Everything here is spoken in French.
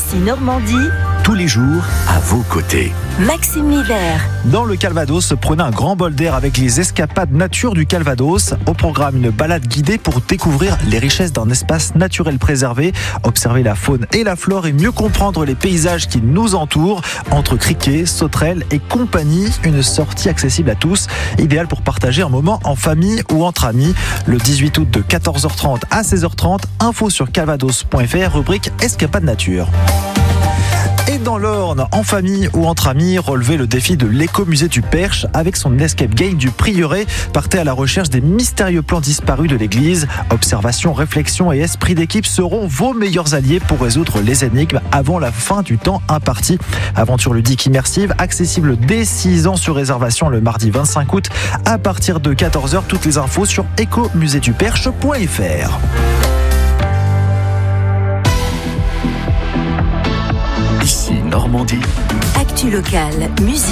Ici Normandie, tous les jours à vos côtés. Maxime Miller. Dans le Calvados, prenez un grand bol d'air avec les escapades nature du Calvados. Au programme, une balade guidée pour découvrir les richesses d'un espace naturel préservé, observer la faune et la flore et mieux comprendre les paysages qui nous entourent. Entre criquets, sauterelles et compagnie, une sortie accessible à tous, idéale pour partager un moment en famille ou entre amis. Le 18 août de 14h30 à 16h30, info sur calvados.fr, rubrique escapade nature. Et dans l'Orne, en famille ou entre amis, relevez le défi de l'écomusée du Perche avec son escape game du Prieuré. Partez à la recherche des mystérieux plans disparus de l'église. Observation, réflexion et esprit d'équipe seront vos meilleurs alliés pour résoudre les énigmes avant la fin du temps imparti. Aventure ludique immersive, accessible dès 6 ans sur réservation le mardi 25 août à partir de 14h. Toutes les infos sur ecomuseduperche.fr. Ici Normandie. Actu locale, musique.